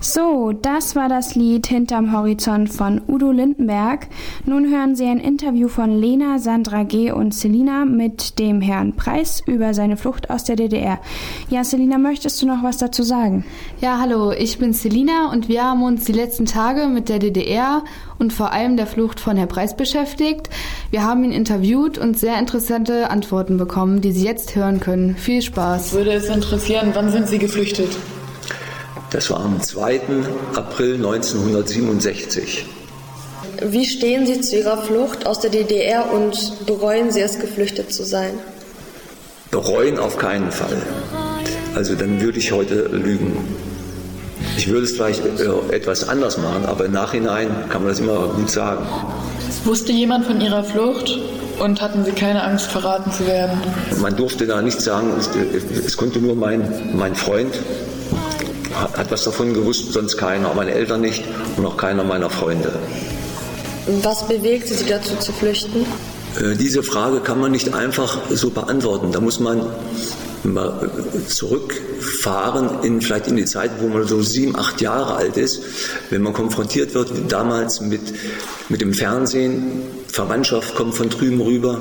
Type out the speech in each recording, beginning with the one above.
So, das war das Lied Hinterm Horizont von Udo Lindenberg. Nun hören Sie ein Interview von Lena, Sandra G. und Selina mit dem Herrn Preiß über seine Flucht aus der DDR. Ja, Selina, möchtest du noch was dazu sagen? Ja, hallo, ich bin Selina und wir haben uns die letzten Tage mit der DDR und vor allem der Flucht von Herrn Preiß beschäftigt. Wir haben ihn interviewt und sehr interessante Antworten bekommen, die Sie jetzt hören können. Viel Spaß. Würde es interessieren, wann sind Sie geflüchtet? Das war am 2. April 1967. Wie stehen Sie zu Ihrer Flucht aus der DDR und bereuen Sie es, geflüchtet zu sein? Bereuen auf keinen Fall. Also dann würde ich heute lügen. Ich würde es vielleicht etwas anders machen, aber im Nachhinein kann man das immer gut sagen. Wusste jemand von Ihrer Flucht und hatten Sie keine Angst, verraten zu werden? Man durfte da nichts sagen. Es konnte nur mein Freund, hat was davon gewusst, sonst keiner, meine Eltern nicht und auch keiner meiner Freunde. Was bewegte Sie dazu zu flüchten? Diese Frage kann man nicht einfach so beantworten. Da muss man mal zurückfahren, vielleicht in die Zeit, wo man so 7, 8 Jahre alt ist, wenn man konfrontiert wird, damals mit dem Fernsehen, Verwandtschaft kommt von drüben rüber,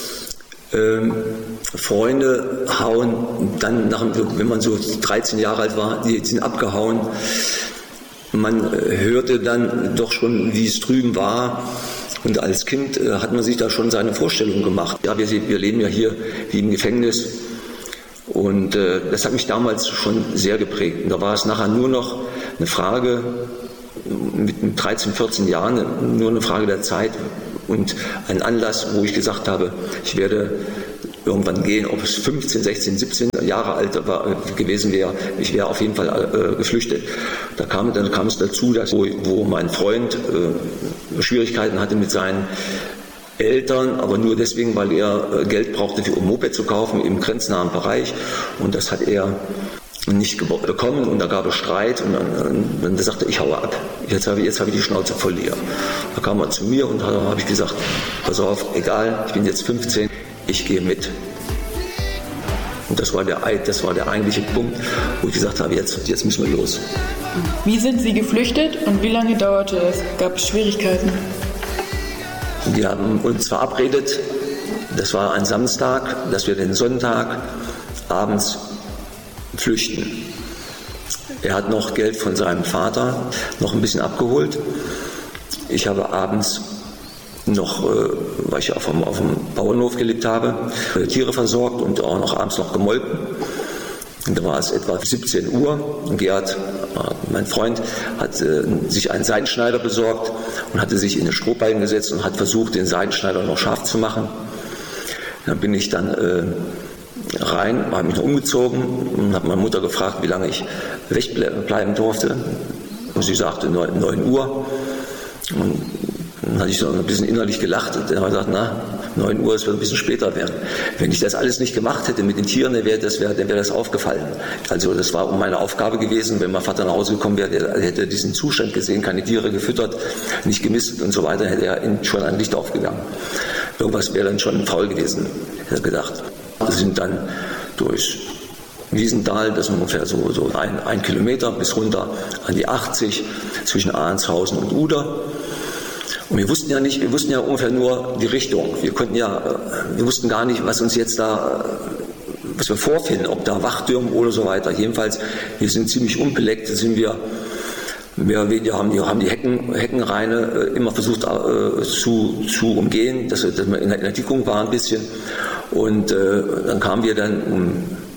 Freunde hauen, dann, wenn man so 13 Jahre alt war, die sind abgehauen. Man hörte dann doch schon, wie es drüben war. Und als Kind hat man sich da schon seine Vorstellung gemacht. Ja, wir leben ja hier wie im Gefängnis. Und das hat mich damals schon sehr geprägt. Und da war es nachher nur noch eine Frage, mit 13, 14 Jahren, nur eine Frage der Zeit und ein Anlass, wo ich gesagt habe, ich werde irgendwann gehen, ob es 15, 16, 17 Jahre alt gewesen wäre, ich wäre auf jeden Fall geflüchtet. Dann kam es dazu, dass wo mein Freund Schwierigkeiten hatte mit seinen Eltern, aber nur deswegen, weil er Geld brauchte, um Moped zu kaufen im grenznahen Bereich, und das hat er nicht bekommen, und da gab es Streit, und dann sagte ich, haue ab, jetzt habe ich die Schnauze voll hier. Da kam er zu mir und da habe ich gesagt, pass auf, egal, ich bin jetzt 15, ich gehe mit. Und das war der eigentliche Punkt, wo ich gesagt habe, jetzt müssen wir los. Wie sind Sie geflüchtet und wie lange dauerte es? Gab es Schwierigkeiten? Wir haben uns verabredet, das war ein Samstag, dass wir den Sonntag abends flüchten. Er hat noch Geld von seinem Vater noch ein bisschen abgeholt. Ich habe abends noch, weil ich auf dem Bauernhof gelebt habe, Tiere versorgt und auch noch abends noch gemolken. Und da war es etwa 17 Uhr. Und Gerhard, mein Freund, hat sich einen Seidenschneider besorgt und hatte sich in den Strohballen gesetzt und hat versucht, den Seidenschneider noch scharf zu machen. Dann bin ich dann rein, habe mich noch umgezogen und habe meine Mutter gefragt, wie lange ich wegbleiben durfte. Und sie sagte 9 Uhr. Und dann hatte ich so ein bisschen innerlich gelacht und dann habe ich gesagt, 9 Uhr, es wird ein bisschen später werden. Wenn ich das alles nicht gemacht hätte mit den Tieren, dann wäre das aufgefallen. Also das war meine Aufgabe gewesen, wenn mein Vater nach Hause gekommen wäre, der hätte diesen Zustand gesehen, keine Tiere gefüttert, nicht gemistet und so weiter, hätte er schon ein Licht aufgegangen. Irgendwas wäre dann schon faul gewesen, hätte er gedacht. Wir sind dann durch Wiesental, das ist ungefähr so ein Kilometer bis runter an die 80 zwischen Ahrnshausen und Uder. Und wir wussten ja ungefähr nur die Richtung. Wir wussten gar nicht, was wir vorfinden, ob da Wachtürme oder so weiter. Jedenfalls, wir sind ziemlich unbeleckt, sind wir mehr oder weniger haben die Heckenreine immer versucht zu umgehen, dass wir in der Dickung waren ein bisschen. Und dann kamen wir dann um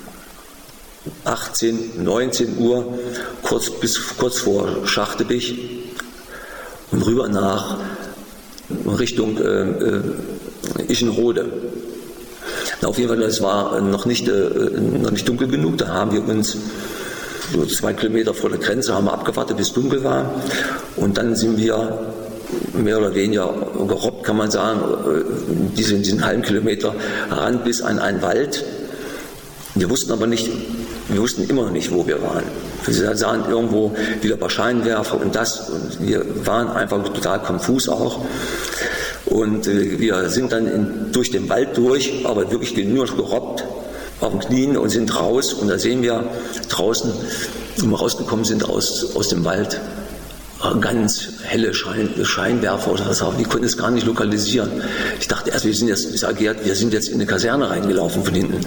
18, 19 Uhr, kurz vor Schachtebich und rüber nach Richtung Ischenrode. Auf jeden Fall, das war noch nicht dunkel genug. Da haben wir uns so 2 Kilometer vor der Grenze haben wir abgewartet, bis dunkel war. Und dann sind wir mehr oder weniger gerobbt, kann man sagen, diesen halben Kilometer ran bis an einen Wald. Wir wussten immer noch nicht, wo wir waren. Wir sahen irgendwo wieder ein paar Scheinwerfer und wir waren einfach total konfus auch. Und wir sind dann durch den Wald durch, aber wirklich nur noch gerobbt auf den Knien und sind raus. Und da sehen wir draußen Und wir rausgekommen sind aus dem Wald, ganz helle Scheinwerfer oder was auch, die konnten es gar nicht lokalisieren. Ich dachte erst, wir sind jetzt in eine Kaserne reingelaufen von hinten.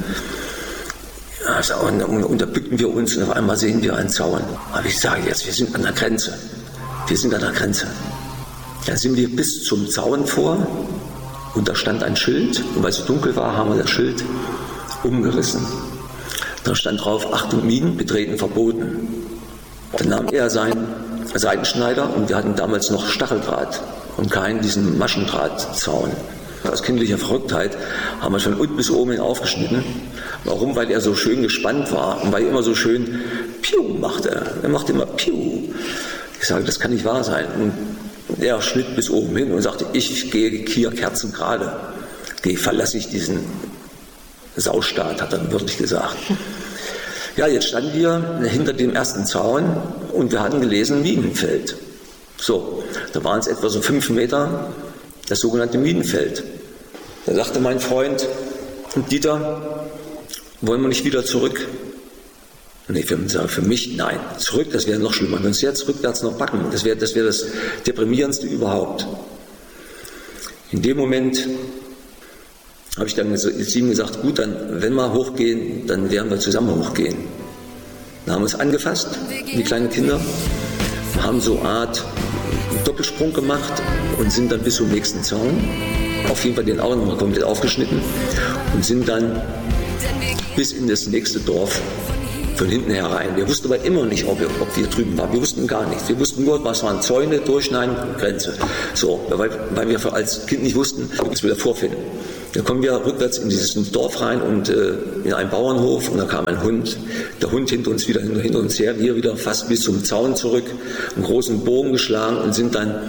Und da bückten wir uns und auf einmal sehen wir einen Zaun. Aber ich sage jetzt, wir sind an der Grenze. Wir sind an der Grenze. Dann sind wir bis zum Zaun vor und da stand ein Schild. Und weil es dunkel war, haben wir das Schild umgerissen. Da stand drauf, Achtung Minen, betreten verboten. Dann nahm er seinen Seitenschneider und wir hatten damals noch Stacheldraht und keinen diesen Maschendrahtzaun. Aus kindlicher Verrücktheit haben wir von unten bis oben hin aufgeschnitten. Warum? Weil er so schön gespannt war und weil er immer so schön Piu machte. Er machte immer Piu. Ich sage, das kann nicht wahr sein. Und er schnitt bis oben hin und sagte, ich gehe hier kerzengerade. Verlasse ich diesen Saustaat, hat er wirklich gesagt. Ja, jetzt standen wir hinter dem ersten Zaun und wir hatten gelesen Minenfeld. So, da waren es etwa so 5 Meter, das sogenannte Minenfeld. Da sagte mein Freund Dieter, wollen wir nicht wieder zurück? Nee, für mich nein. Zurück, das wäre noch schlimmer. Wenn wir uns jetzt rückwärts noch backen, das wäre das Deprimierendste überhaupt. In dem Moment habe ich dann zu ihm gesagt, gut, dann, wenn wir hochgehen, dann werden wir zusammen hochgehen. Dann haben wir uns angefasst, wie kleine Kinder, haben so eine Art Doppelsprung gemacht und sind dann bis zum nächsten Zaun, auf jeden Fall den auch nochmal komplett aufgeschnitten und sind dann bis in das nächste Dorf von hinten herein. Wir wussten aber immer nicht, ob wir drüben waren. Wir wussten gar nichts. Wir wussten nur, was waren Zäune, Durchschneiden, Grenze. So, weil wir als Kind nicht wussten, was wir da vorfinden. Dann kommen wir rückwärts in dieses Dorf rein und in einen Bauernhof und da kam ein Hund. Der Hund hinter uns her, wir wieder fast bis zum Zaun zurück, einen großen Bogen geschlagen und sind dann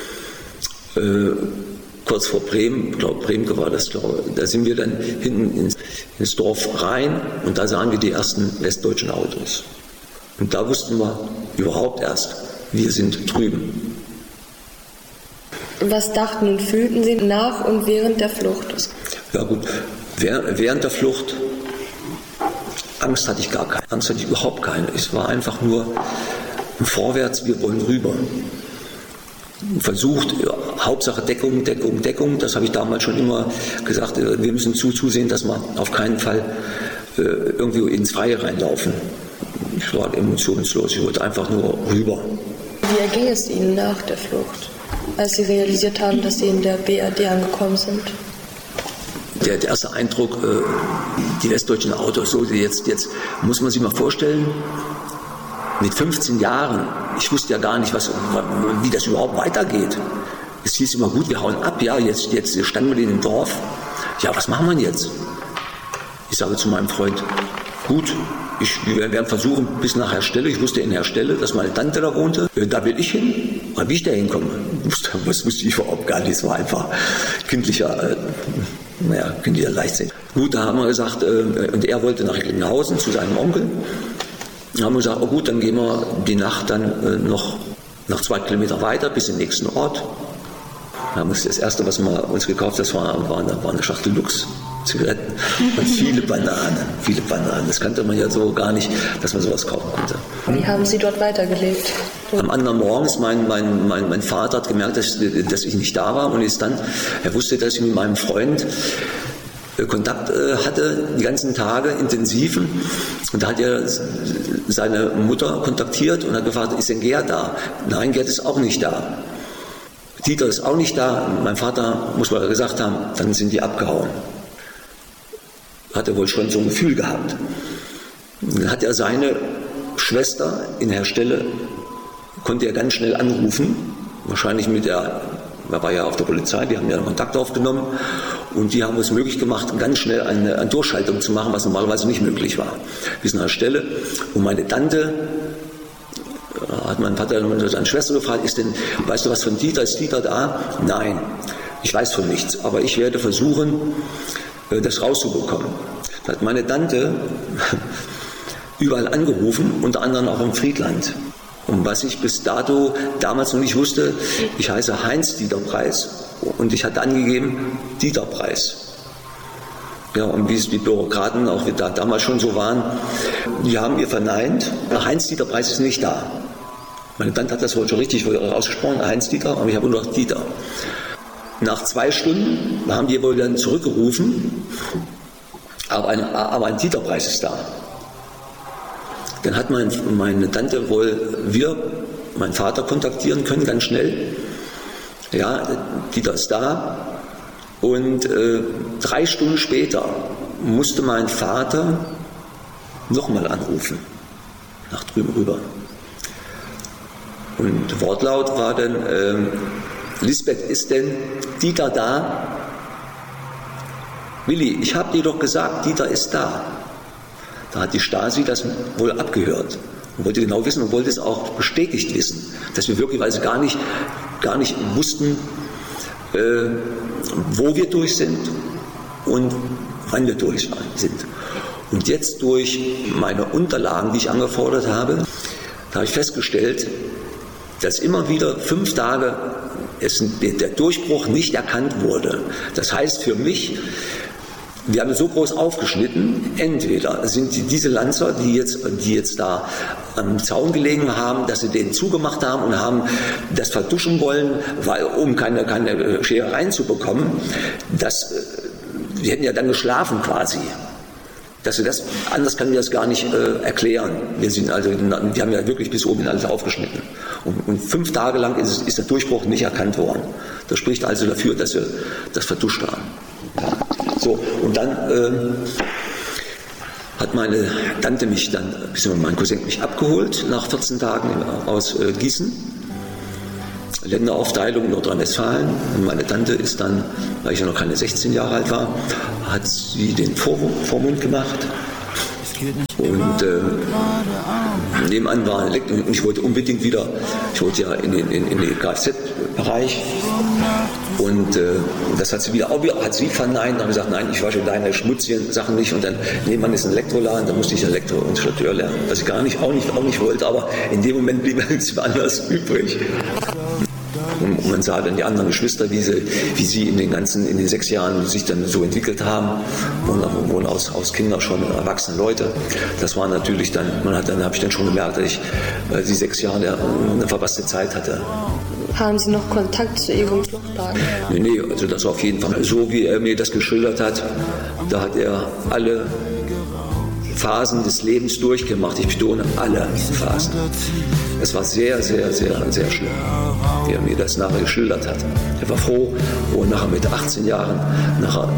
kurz vor Bremen, ich glaube Bremen war das, da sind wir dann hinten ins Dorf rein und da sahen wir die ersten westdeutschen Autos. Und da wussten wir überhaupt erst, wir sind drüben. Was dachten und fühlten Sie nach und während der Flucht? Ja gut, während der Flucht, Angst hatte ich gar keine, Angst hatte ich überhaupt keine. Es war einfach nur vorwärts, wir wollen rüber. Versucht, ja, Hauptsache Deckung, Deckung, Deckung, das habe ich damals schon immer gesagt, wir müssen zusehen, dass wir auf keinen Fall irgendwie ins Freie reinlaufen. Ich war emotionslos, ich wollte einfach nur rüber. Wie erging es Ihnen nach der Flucht, als Sie realisiert haben, dass Sie in der BRD angekommen sind? Der erste Eindruck, die westdeutschen Autos, so jetzt muss man sich mal vorstellen, mit 15 Jahren, ich wusste ja gar nicht, wie das überhaupt weitergeht. Es hieß immer, gut, wir hauen ab, ja, jetzt standen wir in dem Dorf. Ja, was machen wir jetzt? Ich sage zu meinem Freund, gut, wir werden versuchen bis nach Herstelle. Ich wusste in Herstelle, dass meine Tante da wohnte. Da will ich hin. Aber wie ich da hinkomme, das wusste ich überhaupt gar nicht. Es war einfach kindlicher Leichtsinn. Gut, da haben wir gesagt, und er wollte nach Recklinghausen zu seinem Onkel. Da haben wir gesagt, oh gut, dann gehen wir die Nacht dann noch 2 Kilometer weiter bis in den nächsten Ort. Da haben wir das erste, was wir uns gekauft haben, war eine Schachtel Lux-Zigaretten und viele Bananen. Das kannte man ja so gar nicht, dass man sowas kaufen konnte. Wie haben Sie dort weitergelebt? Am anderen Morgen ist mein Vater hat gemerkt, dass ich nicht da war und er wusste, dass ich mit meinem Freund Kontakt hatte, die ganzen Tage intensiv. Und da hat er seine Mutter kontaktiert und hat gefragt, ist denn Gerd da? Nein, Gerd ist auch nicht da. Dieter ist auch nicht da. Mein Vater, muss man gesagt haben, dann sind die abgehauen. Hat er wohl schon so ein Gefühl gehabt. Dann hat er seine Schwester in Herstelle, konnte er ganz schnell anrufen, wahrscheinlich er war ja auf der Polizei, die haben ja Kontakt aufgenommen und die haben es möglich gemacht, ganz schnell eine Durchschaltung zu machen, was normalerweise nicht möglich war. Bis nach der Stelle. Und meine Tante, hat mein Vater seine Schwester gefragt, weißt du was von Dieter? Ist Dieter da? Nein, ich weiß von nichts, aber ich werde versuchen, das rauszubekommen. Da hat meine Tante überall angerufen, unter anderem auch im Friedland. Und was ich bis dato damals noch nicht wusste, ich heiße Heinz Dieter Preis und ich hatte angegeben Dieter Preis. Ja, und wie es die Bürokraten auch damals schon so waren, die haben ihr verneint, Heinz-Dieter Preiß ist nicht da. Meine Tante hat das wohl schon richtig ausgesprochen, Heinz-Dieter, aber ich habe nur noch Dieter. Nach 2 Stunden haben die wohl dann zurückgerufen, aber ein Dieter Preiß ist da. Dann hat meine Tante wohl wieder meinen Vater kontaktieren können, ganz schnell. Ja, Dieter ist da. Und 3 Stunden später musste mein Vater nochmal anrufen, nach drüben rüber. Und Wortlaut war dann, Lisbeth, ist denn Dieter da? Willi, ich habe dir doch gesagt, Dieter ist da. Da hat die Stasi das wohl abgehört und wollte genau wissen und wollte es auch bestätigt wissen, dass wir wirklicherweise gar nicht wussten, wo wir durch sind und wann wir durch sind. Und jetzt durch meine Unterlagen, die ich angefordert habe, da habe ich festgestellt, dass immer wieder 5 Tage der Durchbruch nicht erkannt wurde. Das heißt für mich, wir haben so groß aufgeschnitten, entweder sind diese Lanzer, die jetzt da am Zaun gelegen haben, dass sie den zugemacht haben und haben das vertuschen wollen, um keine Scherereien zu bekommen. Wir hätten ja dann geschlafen quasi. Anders kann ich das gar nicht erklären. Die haben ja wirklich bis oben alles aufgeschnitten. Und 5 Tage lang ist der Durchbruch nicht erkannt worden. Das spricht also dafür, dass sie das vertuscht haben. Ja. So, und dann hat meine Tante bzw. mein Cousin mich abgeholt nach 14 Tagen aus Gießen. Länderaufteilung Nordrhein-Westfalen. Und meine Tante ist dann, weil ich ja noch keine 16 Jahre alt war, hat sie den Vormund gemacht. Und nebenan war ein Elektro und ich wollte unbedingt ich wollte ja in den Kfz-Bereich und das hat sie verneint und hat gesagt, nein, ich wasche deine schmutzigen Sachen nicht und dann nebenan ist ein Elektroladen, da musste ich Elektroinstallateur lernen, was ich auch nicht wollte, aber in dem Moment blieb nichts mehr anders übrig. Und man sah dann die anderen Geschwister, wie sie in den 6 Jahren sich dann so entwickelt haben, wurden aus Kindern schon erwachsene Leute. Das war natürlich dann habe ich dann schon gemerkt, dass ich die 6 Jahre eine verpasste Zeit hatte. Haben Sie noch Kontakt zu Ihrem Fluchtwagen? Nee, also das war auf jeden Fall so, wie er mir das geschildert hat. Da hat er alle Phasen des Lebens durchgemacht. Ich betone, alle Phasen. Es war sehr, sehr, sehr, sehr schlimm, wie er mir das nachher geschildert hat. Er war froh, wo er nachher mit 18 Jahren